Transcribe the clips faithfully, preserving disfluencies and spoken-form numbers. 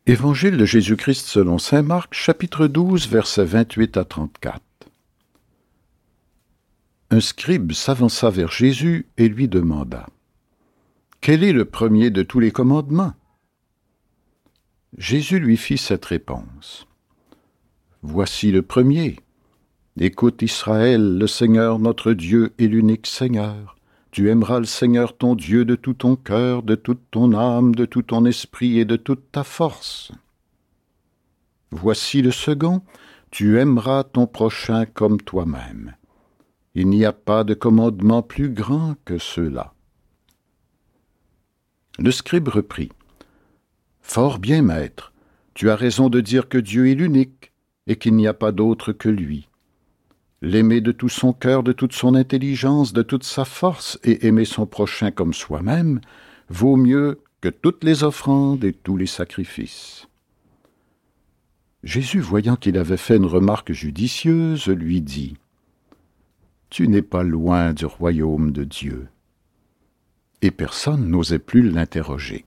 Évangile de Jésus-Christ selon saint Marc, chapitre douze, versets vingt-huit à trente-quatre. Un scribe s'avança vers Jésus et lui demanda : « Quel est le premier de tous les commandements ?» Jésus lui fit cette réponse : « Voici le premier. Écoute Israël, le Seigneur notre Dieu est l'unique Seigneur. Tu aimeras le Seigneur ton Dieu de tout ton cœur, de toute ton âme, de tout ton esprit et de toute ta force. Voici le second, tu aimeras ton prochain comme toi-même. Il n'y a pas de commandement plus grand que ceux-là. » Le scribe reprit : « Fort bien, maître, tu as raison de dire que Dieu est l'unique et qu'il n'y a pas d'autre que lui. L'aimer de tout son cœur, de toute son intelligence, de toute sa force, et aimer son prochain comme soi-même, vaut mieux que toutes les offrandes et tous les sacrifices. » Jésus, voyant qu'il avait fait une remarque judicieuse, lui dit : « Tu n'es pas loin du royaume de Dieu. » Et personne n'osait plus l'interroger.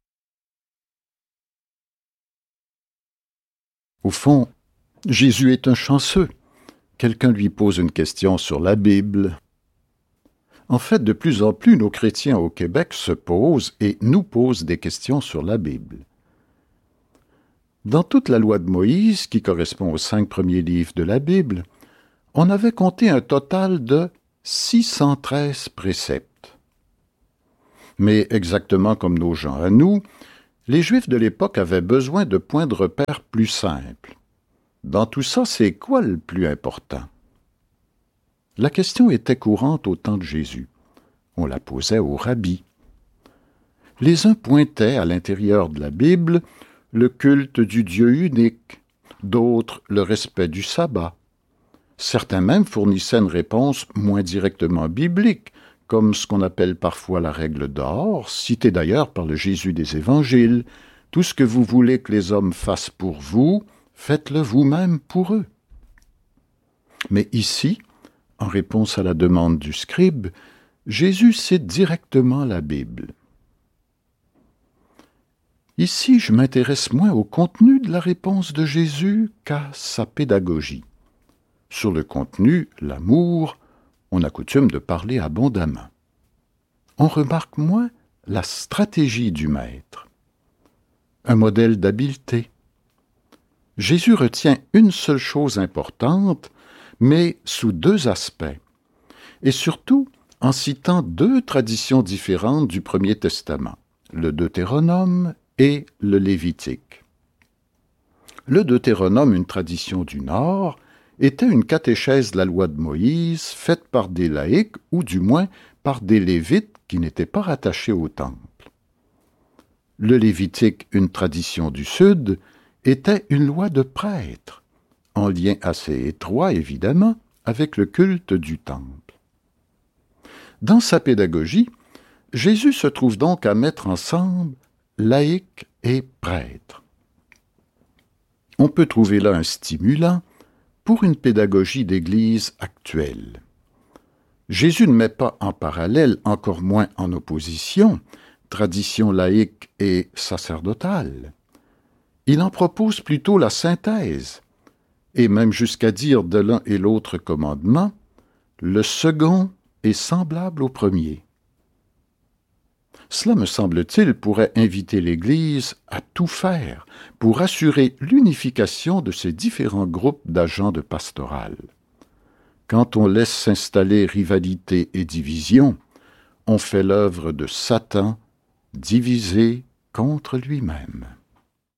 Au fond, Jésus est un chanceux. Quelqu'un lui pose une question sur la Bible. En fait, de plus en plus, nos chrétiens au Québec se posent et nous posent des questions sur la Bible. Dans toute la loi de Moïse, qui correspond aux cinq premiers livres de la Bible, on avait compté un total de six cent treize préceptes. Mais exactement comme nos gens à nous, les Juifs de l'époque avaient besoin de points de repère plus simples. Dans tout ça, c'est quoi le plus important? La question était courante au temps de Jésus. On la posait aux rabbis. Les uns pointaient à l'intérieur de la Bible le culte du Dieu unique, d'autres le respect du sabbat. Certains même fournissaient une réponse moins directement biblique, comme ce qu'on appelle parfois la règle d'or, citée d'ailleurs par le Jésus des Évangiles. « Tout ce que vous voulez que les hommes fassent pour vous, faites-le vous-même pour eux. » Mais ici, en réponse à la demande du scribe, Jésus cite directement la Bible. Ici, je m'intéresse moins au contenu de la réponse de Jésus qu'à sa pédagogie. Sur le contenu, l'amour, on a coutume de parler abondamment. On remarque moins la stratégie du maître, un modèle d'habileté. Jésus retient une seule chose importante, mais sous deux aspects, et surtout en citant deux traditions différentes du Premier Testament, le Deutéronome et le Lévitique. Le Deutéronome, une tradition du Nord, était une catéchèse de la loi de Moïse faite par des laïcs, ou du moins par des Lévites qui n'étaient pas rattachés au temple. Le Lévitique, une tradition du Sud, était une loi de prêtre, en lien assez étroit, évidemment, avec le culte du temple. Dans sa pédagogie, Jésus se trouve donc à mettre ensemble laïcs et prêtres. On peut trouver là un stimulant pour une pédagogie d'Église actuelle. Jésus ne met pas en parallèle, encore moins en opposition, tradition laïque et sacerdotale. Il en propose plutôt la synthèse, et même jusqu'à dire de l'un et l'autre commandement, le second est semblable au premier. Cela, me semble-t-il, pourrait inviter l'Église à tout faire pour assurer l'unification de ces différents groupes d'agents de pastoral. Quand on laisse s'installer rivalité et division, on fait l'œuvre de Satan divisé contre lui-même.